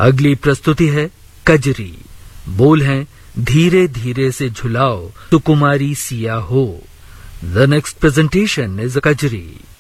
अगली प्रस्तुति है कजरी। बोल हैं धीरे धीरे से झुलाओ सुकुमारी सिया हो। The next presentation is a Kajri.